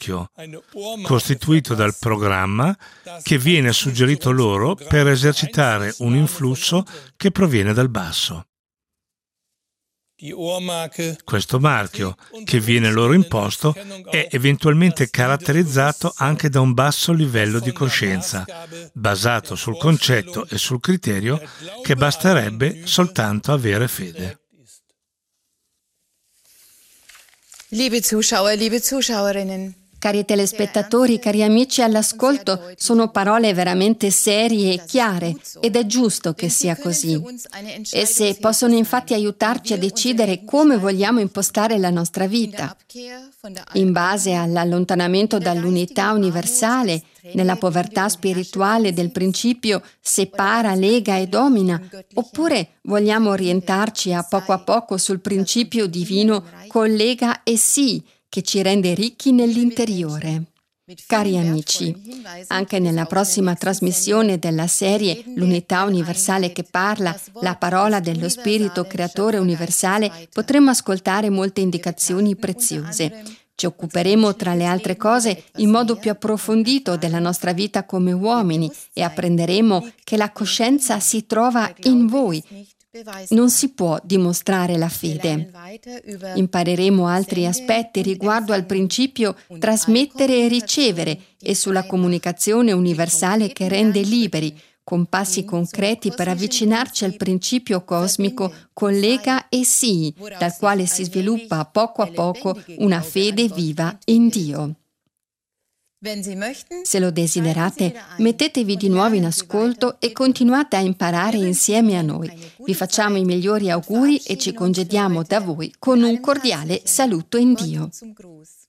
marchio, costituito dal programma che viene suggerito loro per esercitare un influsso che proviene dal basso. Questo marchio, che viene loro imposto, è eventualmente caratterizzato anche da un basso livello di coscienza, basato sul concetto e sul criterio che basterebbe soltanto avere fede. Liebe Zuschauer, liebe Zuschauerinnen. Cari telespettatori, cari amici all'ascolto, sono parole veramente serie e chiare ed è giusto che sia così. Esse possono infatti aiutarci a decidere come vogliamo impostare la nostra vita. In base all'allontanamento dall'unità universale, nella povertà spirituale del principio separa, lega e domina, oppure vogliamo orientarci a poco sul principio divino collega e sì, che ci rende ricchi nell'interiore. Cari amici, anche nella prossima trasmissione della serie L'unità universale che parla, la parola dello Spirito Creatore universale, potremo ascoltare molte indicazioni preziose. Ci occuperemo, tra le altre cose, in modo più approfondito della nostra vita come uomini e apprenderemo che la coscienza si trova in voi. Non si può dimostrare la fede. Impareremo altri aspetti riguardo al principio trasmettere e ricevere e sulla comunicazione universale che rende liberi, con passi concreti per avvicinarci al principio cosmico collega e sì, dal quale si sviluppa a poco una fede viva in Dio. Se lo desiderate, mettetevi di nuovo in ascolto e continuate a imparare insieme a noi. Vi facciamo i migliori auguri e ci congediamo da voi con un cordiale saluto in Dio.